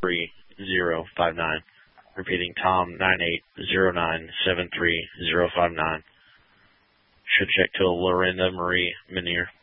73059. Repeating, Tom 9809730059. Should check to Lorinda Marie Menier.